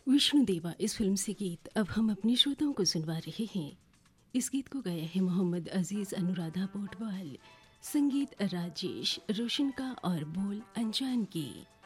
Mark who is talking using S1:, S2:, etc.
S1: विष्णुदेवा इस फिल्म से गीत अब हम अपने श्रोताओं को सुनवा रहे हैं। इस गीत को गाया है मोहम्मद अजीज अनुराधा पोटवाल, संगीत राजेश रोशन का और बोल अनजान की।